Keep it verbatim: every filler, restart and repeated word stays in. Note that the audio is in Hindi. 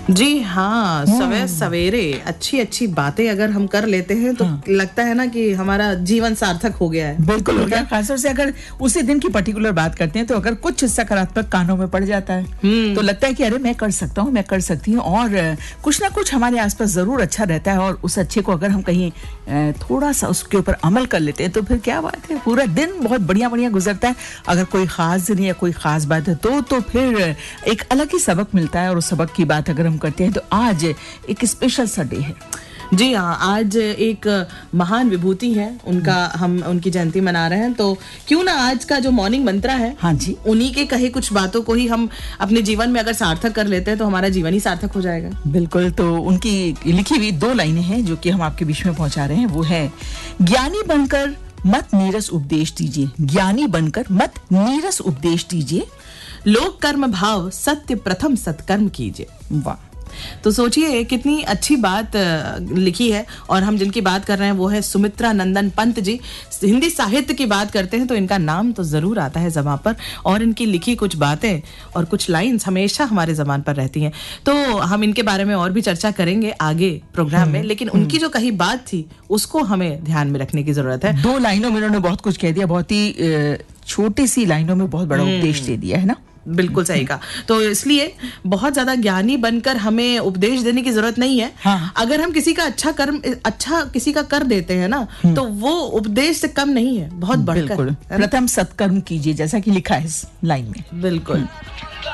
जी हाँ, सवे सवेरे अच्छी अच्छी बातें अगर हम कर लेते हैं तो हाँ। लगता है ना कि हमारा जीवन सार्थक हो गया है। बिल्कुल हो गया। खासतौर से अगर उसी दिन की पर्टिकुलर बात करते हैं तो अगर कुछ सकारात्मक कानों में पड़ जाता है तो लगता है कि अरे मैं कर सकता हूँ, मैं कर सकती हूँ, और कुछ ना कुछ हमारे आसपास जरूर अच्छा रहता है। और उस अच्छे को अगर हम कहीं थोड़ा सा उसके ऊपर अमल कर लेते हैं तो फिर क्या बात है, पूरा दिन बहुत बढ़िया बढ़िया गुजरता है। अगर कोई खास दिन या कोई खास बात है तो तो फिर एक अलग ही सबक मिलता है। और उस सबक की बात अगर हम करते हैं तो आज एक स्पेशल सा डे है। जी हाँ, आज एक महान विभूति है, उनका हम उनकी जयंती मना रहे हैं, तो क्यों ना आज का जो मॉर्निंग मंत्रा है, हाँ जी, उन्हीं के कहे कुछ बातों को ही हम अपने जीवन में अगर सार्थक कर लेते हैं तो हमारा जीवन ही सार्थक हो जाएगा। बिल्कुल। तो उनकी लिखी हुई दो लाइनें हैं जो कि हम आपके बीच में पहुंचा रहे हैं। वो है, ज्ञानी बनकर मत नीरस उपदेश दीजिए, ज्ञानी बनकर मत नीरस उपदेश दीजिए, लोक कर्म भाव सत्य प्रथम सत्कर्म कीजिए। वाह। तो सोचिए कितनी अच्छी बात लिखी है। और हम जिनकी बात कर रहे हैं वो है सुमित्रा नंदन पंत जी। हिंदी साहित्य की बात करते हैं तो इनका नाम तो जरूर आता है ज़बान पर, और इनकी लिखी कुछ बातें और कुछ लाइंस हमेशा हमारे ज़बान पर रहती हैं। तो हम इनके बारे में और भी चर्चा करेंगे आगे प्रोग्राम में, लेकिन उनकी जो कही बात थी उसको हमें ध्यान में रखने की जरूरत है। दो लाइनों में उन्होंने बहुत कुछ कह दिया, बहुत ही छोटी सी लाइनों में बहुत बड़ा उपदेश दे दिया है ना। बिल्कुल सही कहा। तो इसलिए बहुत ज्यादा ज्ञानी बनकर हमें उपदेश देने की जरूरत नहीं है। हाँ। अगर हम किसी का अच्छा कर्म अच्छा किसी का कर देते हैं ना तो वो उपदेश से कम नहीं है, बहुत बढ़कर। प्रथम सत्कर्म कीजिए, जैसा कि लिखा है इस लाइन में। बिल्कुल।